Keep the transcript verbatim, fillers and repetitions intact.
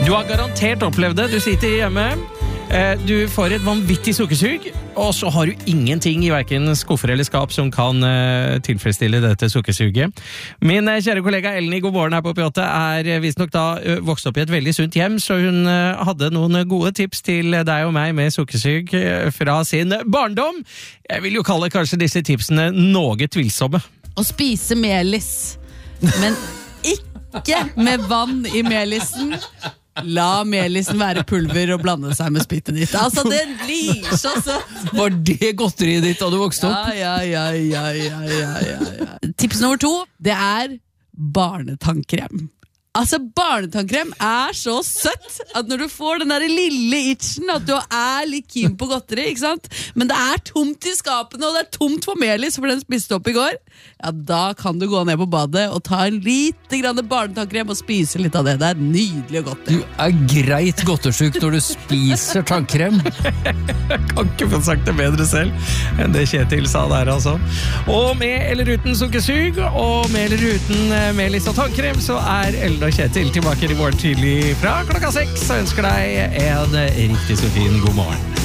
Du har garantert opplevd det. Du sitter hjemme, du får et vanvittig sukkersug, og så har du ingenting i hverken skuffer eller skap som kan tilfredsstille dette sukkersuget. Min kjære kollega Elni, god morgen her på P åtte, er visstnok da vokst opp i et veldig sunt hjem, så hun hadde noen gode tips til deg og meg med sukkersug fra sin barndom. Jeg vil jo kalle kanskje disse tipsene noe tvilsomme. Å spise melis, men ikke med vann i melisen. La melisen være pulver og blande seg med spyttet ditt. Altså, det blir så så... Var det godteriet ditt da du vokste opp? Ja, ja, ja, ja, ja, ja, ja. Tips nummer to, det er barnetannkrem. Altså, barnetannkrem er så søtt at når du får den der lille itchen at du er litt keen på godteri, ikke sant? Men det er tomt i skapene, og det er tomt for melis, for den spiste opp i går. Ja, da kan du gå ned på badet og ta en lite grann barnetannkrem og spise litt av det. Det er nydelig og godt. Du er greit godtersjuk når du spiser tannkrem. Jeg kan ikke få sagt det bedre selv enn det Kjetil sa der, altså. Og med eller uten sukkersug, og med eller uten melis og tannkrem, så er Ellen og Kjetil tilbake i morgen tidlig fra klokka seks, og ønsker deg en riktig så fin god morgen.